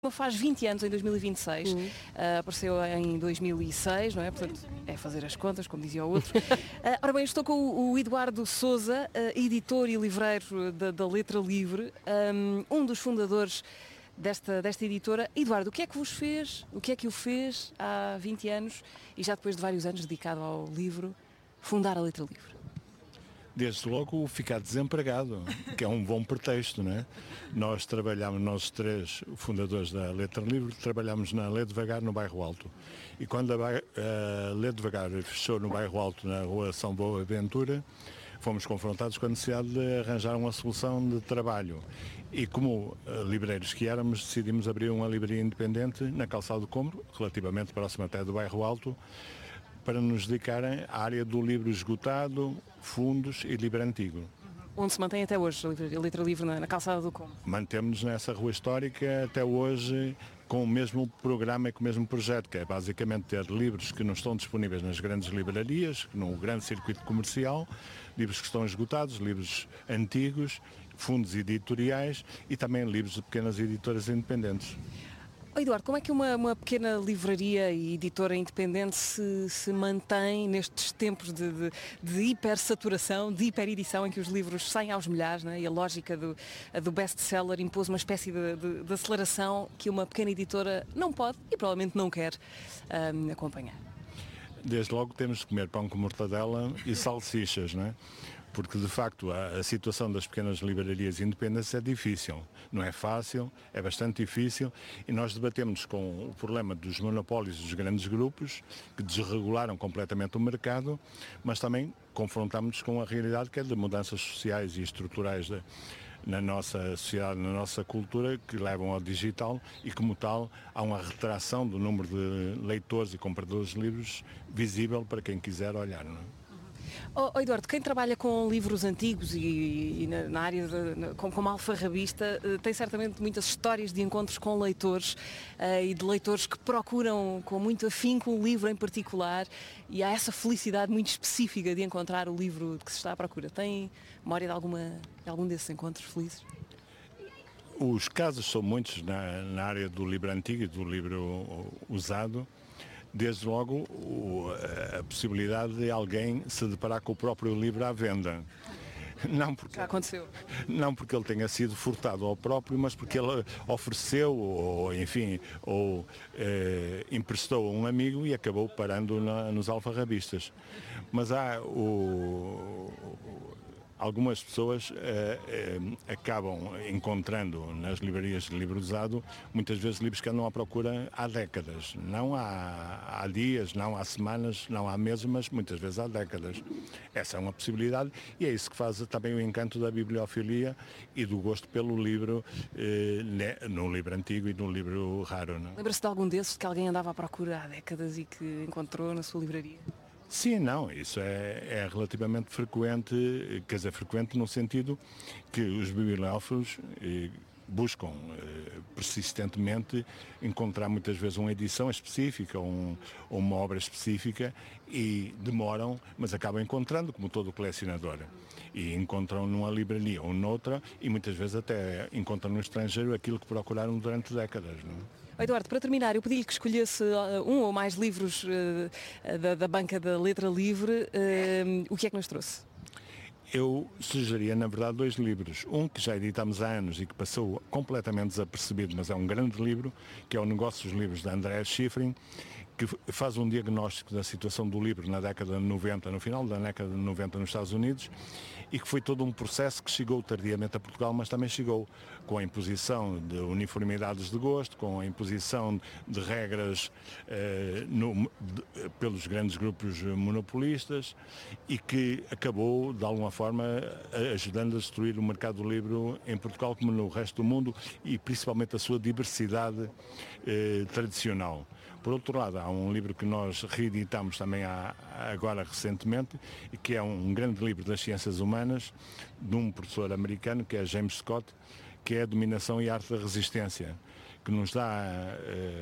Faz 20 anos, em 2026, apareceu em 2006, não é? Portanto, é fazer as contas, como dizia o outro. Ora bem, estou com o Eduardo Sousa, editor e livreiro da Letra Livre, um dos fundadores desta editora. Eduardo, o que é que vos fez, o que é que o fez há 20 anos e já depois de vários anos dedicado ao livro, fundar a Letra Livre? Desde logo ficar desempregado, que é um bom pretexto, não é? Nós trabalhamos, nós três fundadores da Letra Livre, trabalhamos na Lê Devagar, no Bairro Alto. E quando a Lê Devagar fechou no Bairro Alto, na rua São Boaventura, fomos confrontados com a necessidade de arranjar uma solução de trabalho. E como livreiros que éramos, decidimos abrir uma livraria independente na Calçada do Combro, relativamente próxima até do Bairro Alto, para nos dedicarem à área do livro esgotado, fundos e livro antigo. Onde se mantém até hoje a Letra Livre na Calçada do Combro? Mantemos-nos nessa rua histórica até hoje com o mesmo programa e com o mesmo projeto, que é basicamente ter livros que não estão disponíveis nas grandes livrarias, no grande circuito comercial, livros que estão esgotados, livros antigos, fundos editoriais e também livros de pequenas editoras independentes. Eduardo, como é que uma pequena livraria e editora independente se mantém nestes tempos de hipersaturação, de hiperedição, em que os livros saem aos milhares, né? E a lógica do best-seller impôs uma espécie de aceleração que uma pequena editora não pode e provavelmente não quer acompanhar? Desde logo temos de comer pão com mortadela e salsichas, não é? Porque de facto a situação das pequenas livrarias independentes é difícil, não é fácil, é bastante difícil e nós debatemos com o problema dos monopólios dos grandes grupos que desregularam completamente o mercado, mas também confrontamos-nos com a realidade que é de mudanças sociais e estruturais na nossa sociedade, na nossa cultura, que levam ao digital e, como tal, há uma retração do número de leitores e compradores de livros visível para quem quiser olhar, não é? Eduardo, quem trabalha com livros antigos e na área como alfarrabista tem certamente muitas histórias de encontros com leitores e de leitores que procuram com muito afinco um livro em particular e há essa felicidade muito específica de encontrar o livro de que se está à procura. Tem memória de algum desses encontros felizes? Os casos são muitos na área do livro antigo e do livro usado. Desde logo a possibilidade de alguém se deparar com o próprio livro à venda. Já aconteceu. Não porque ele tenha sido furtado ao próprio, mas porque ele ofereceu ou emprestou a um amigo e acabou parando nos alfarrabistas. Mas há algumas pessoas acabam encontrando nas livrarias de livro usado muitas vezes livros que andam à procura há décadas. Não há dias, não há semanas, não há meses, mas muitas vezes há décadas. Essa é uma possibilidade e é isso que faz também o encanto da bibliofilia e do gosto pelo livro, no livro antigo e no livro raro. Não? Lembra-se de algum desses que alguém andava à procura há décadas e que encontrou na sua livraria? Sim, não, isso é relativamente frequente, quer dizer, frequente no sentido que os bibliófilos buscam persistentemente encontrar muitas vezes uma edição específica ou uma obra específica e demoram, mas acabam encontrando, como todo colecionador. E encontram numa livraria ou noutra e muitas vezes até encontram no estrangeiro aquilo que procuraram durante décadas. Não é? Eduardo, para terminar, eu pedi-lhe que escolhesse um ou mais livros da banca da Letra Livre. O que é que nos trouxe? Eu sugeria, na verdade, 2 livros. Um que já editamos há anos e que passou completamente desapercebido, mas é um grande livro, que é o Negócio dos Livros de André Schifrin, que faz um diagnóstico da situação do livro na década de 90, no final da década de 90 nos Estados Unidos, e que foi todo um processo que chegou tardiamente a Portugal, mas também chegou com a imposição de uniformidades de gosto, com a imposição de regras pelos grandes grupos monopolistas e que acabou, de alguma forma, ajudando a destruir o mercado do livro em Portugal como no resto do mundo e principalmente a sua diversidade tradicional. Por outro lado, há um livro que nós reeditamos também agora recentemente, que é um grande livro das ciências humanas, de um professor americano, que é James Scott, que é a Dominação e a Arte da Resistência, que nos dá,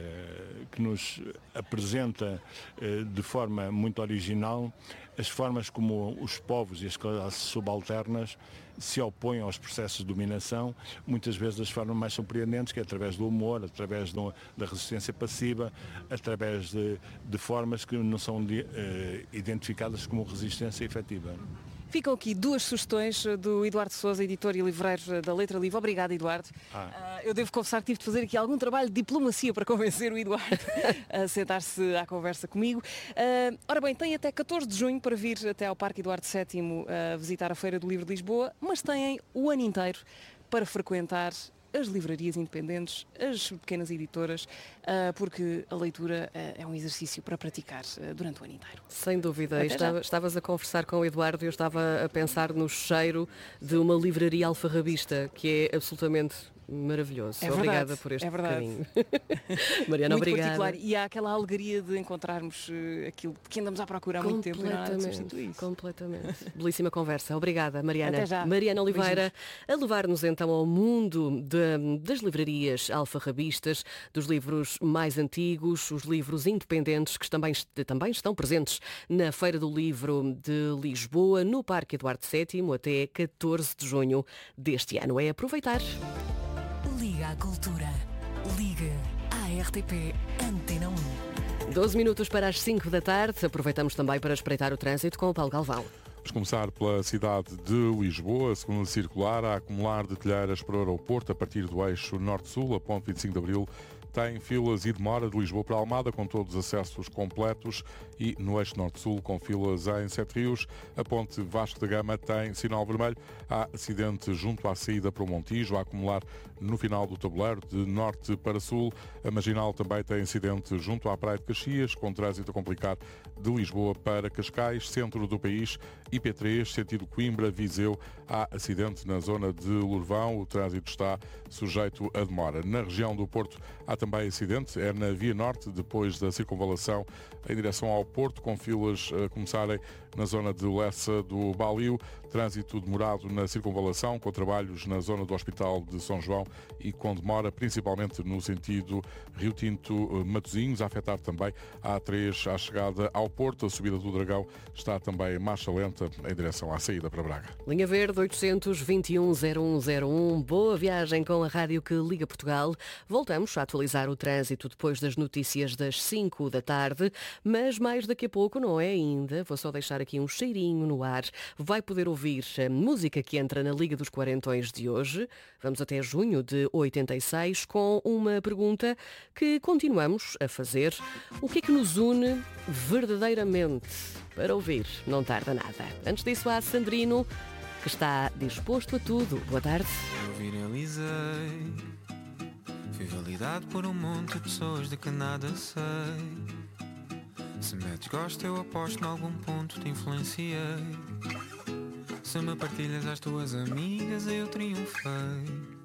que nos apresenta de forma muito original as formas como os povos e as classes subalternas se opõem aos processos de dominação, muitas vezes das formas mais surpreendentes, que é através do humor, através da resistência passiva, através de formas que não são identificadas como resistência efetiva. Ficam aqui duas sugestões do Eduardo Sousa, editor e livreiro da Letra Livre. Obrigado, Eduardo. Eu devo confessar que tive de fazer aqui algum trabalho de diplomacia para convencer o Eduardo a sentar-se à conversa comigo. Ora bem, tem até 14 de junho para vir até ao Parque Eduardo VII visitar a Feira do Livro de Lisboa, mas têm o ano inteiro para frequentar as livrarias independentes, as pequenas editoras, porque a leitura é um exercício para praticar durante o ano inteiro. Sem dúvida. Estavas a conversar com o Eduardo e eu estava a pensar no cheiro de uma livraria alfarrabista, que é absolutamente maravilhoso. É obrigada verdade, por este é verdade. bocadinho. Mariana, muito obrigada. particular. E há aquela alegria de encontrarmos aquilo que andamos à procura há muito tempo e não há nada de substituir isso. Completamente. Belíssima conversa. Obrigada, Mariana. Até já. Mariana Oliveira, Beijinhos. a levar-nos então ao mundo das livrarias alfarrabistas, dos livros mais antigos, os livros independentes que também estão presentes na Feira do Livro de Lisboa, no Parque Eduardo VII, até 14 de junho deste ano. É aproveitar. Liga à Cultura. Liga à RTP Antena 1. 12 minutos para as 5 da tarde. Aproveitamos também para espreitar o trânsito com o Paulo Galvão. Vamos começar pela cidade de Lisboa, segunda circular, a acumular de Telheiras para o aeroporto a partir do eixo norte-sul, a ponte 25 de Abril. Tem filas e demora de Lisboa para Almada, com todos os acessos completos, e no eixo norte-sul, com filas em Sete Rios. A ponte Vasco da Gama tem sinal vermelho. Há acidente junto à saída para o Montijo, a acumular no final do tabuleiro, de norte para sul. A Marginal também tem incidente junto à Praia de Caxias, com trânsito a complicar de Lisboa para Cascais, centro do país. IP3, sentido Coimbra, Viseu, há acidente na zona de Lourvão. O trânsito está sujeito a demora. Na região do Porto há também acidente, é na Via Norte, depois da circunvalação em direção ao Porto, com filas a começarem na zona de Lessa do Balio. Trânsito demorado na circunvalação, com trabalhos na zona do Hospital de São João e com demora principalmente no sentido Rio Tinto-Matosinhos, a afetar também a A3 à chegada ao Porto. A subida do Dragão está também em marcha lenta em direção à saída para Braga. Linha Verde 821-0101. Boa viagem com a rádio que liga Portugal. Voltamos a atualizar o trânsito depois das notícias das 5 da tarde, mas mais daqui a pouco, não é ainda. Vou só deixar aqui um cheirinho no ar. Vai poder ouvir a música que entra na Liga dos Quarentões de hoje. Vamos até junho de 86 com uma pergunta que continuamos a fazer. O que é que nos une verdadeiramente? Para ouvir, não tarda nada. Antes disso, há Sandrino, que está disposto a tudo. Boa tarde. Eu viralizei, fui validado por um monte de pessoas de que nada sei. Se metes gosto, eu aposto em algum ponto te influenciei. Se me partilhas às tuas amigas, eu triunfei.